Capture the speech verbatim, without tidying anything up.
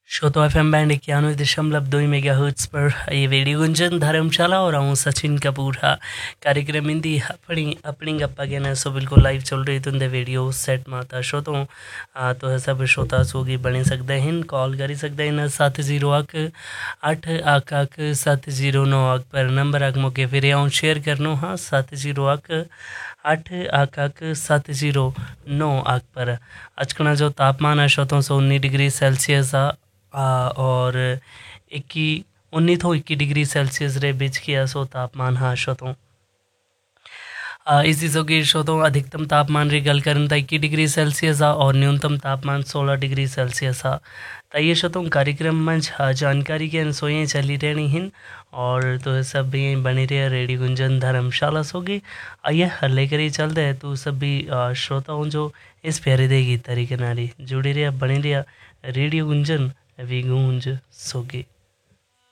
श्रोतो F M band इक्यानवे दशमलव दो मेगा हर्ट्स पर ये रेडियो गुंजन धर्मशाला और हूँ सचिन कपूर हा कार्यक्रम इंदी अपनी अपनी गप्पा कहना सो बिल्कुल लाइव चल रही तुंदे वीडियो सेट माता श्रोतो तो सब श्रोता सोगी बनी सकते हैं कॉल करी सकते हैं सत्त जीरो अक अठ अक अक सत्त जीरो नौ अक पर नंबर अक मौके फिर आऊँ शेयर करनो हाँ सत्त जीरो अक अठ अक अक सत्त जीरो नौ अक पर अचकना जो तापमान है श्रोतों सौ उन्नीस डिग्री सेल्सियस आ आ, और इक्की उन्नीस तो इक्की डिग्री सेल्सियस रे बीच किया सो तापमान हाँ श्रोतों इसी सो की श्रोतों अधिकतम तापमान री गल करन इक्की डिग्री सेल्सियस आ और न्यूनतम तापमान सोलह डिग्री सेल्सियस आ ये श्रोतों कार्यक्रम मंच जानकारी के सोएं चली रहनी हिन और तो सब भी बने रहे रेडियो गुंजन धर्मशाला सोगी आइए लेकर ही चलते हैं तो सब भी श्रोताओं जो इस प्यारे दे गीत तरीके नारी जुड़ी रहा बने रहा रेडियो गुंजन वी गूंज सोगी।